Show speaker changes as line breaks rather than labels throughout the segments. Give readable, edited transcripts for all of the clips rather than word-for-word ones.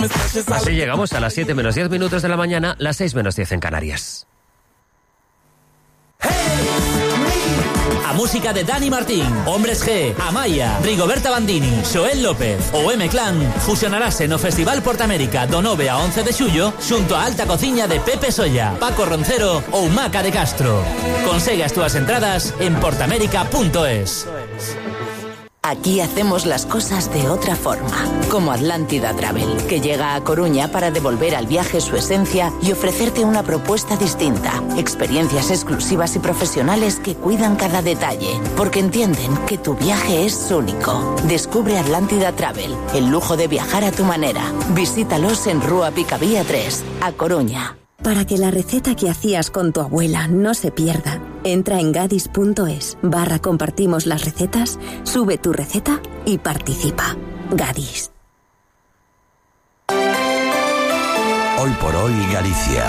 Así llegamos a las 7 menos 10 minutos de la mañana, las 6 menos 10 en Canarias.
A música de Dani Martín, Hombres G, Amaya, Rigoberta Bandini, Xoel López ou M-Clan fusionarase no Festival Portamérica do 9 a 11 de xullo xunto a alta cociña de Pepe Solla, Paco Roncero ou Maca de Castro. Consegue as túas entradas en portamérica.es.
Aquí hacemos las cosas de otra forma, como Atlántida Travel, que llega a Coruña para devolver al viaje su esencia y ofrecerte una propuesta distinta, experiencias exclusivas y profesionales que cuidan cada detalle, porque entienden que tu viaje es único. Descubre Atlántida Travel, el lujo de viajar a tu manera. Visítalos en Rúa Picavía 3, a Coruña.
Para que la receta que hacías con tu abuela no se pierda, entra en gadis.es/compartimos las recetas, sube tu receta y participa. Gadis.
Hoy por hoy Galicia.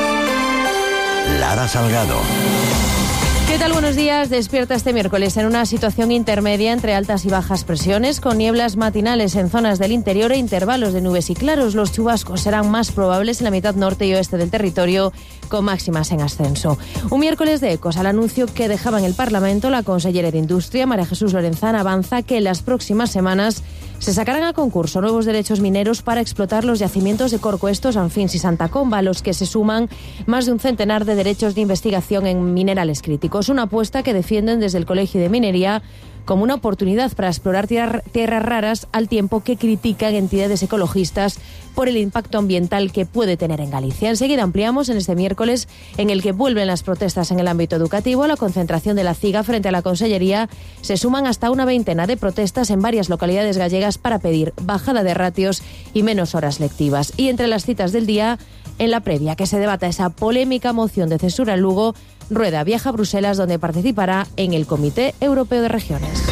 Lara Salgado.
¿Qué tal? Buenos días. Despierta este miércoles en una situación intermedia entre altas y bajas presiones, con nieblas matinales en zonas del interior e intervalos de nubes y claros. Los chubascos serán más probables en la mitad norte y oeste del territorio, con máximas en ascenso. Un miércoles de ecos al anuncio que dejaba en el Parlamento la consellera de Industria, María Jesús Lorenzana, avanza que en las próximas semanas se sacarán a concurso nuevos derechos mineros para explotar los yacimientos de Corcoestos, Anfins y Santa Comba, a los que se suman más de un centenar de derechos de investigación en minerales críticos. Una apuesta que defienden desde el Colegio de Minería como una oportunidad para explorar tierras raras, al tiempo que critican entidades ecologistas por el impacto ambiental que puede tener en Galicia. Enseguida ampliamos en este miércoles, en el que vuelven las protestas en el ámbito educativo. A la concentración de la CIGA frente a la Consellería se suman hasta una veintena de protestas en varias localidades gallegas para pedir bajada de ratios y menos horas lectivas. Y entre las citas del día, en la previa que se debata esa polémica moción de censura en Lugo, Rueda viaja a Bruselas, donde participará en el Comité Europeo de Regiones.